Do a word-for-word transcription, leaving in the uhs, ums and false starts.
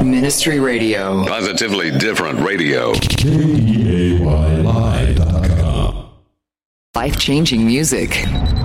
Ministry Radio. Positively different radio. K E A Y Live dot com. Life-changing music.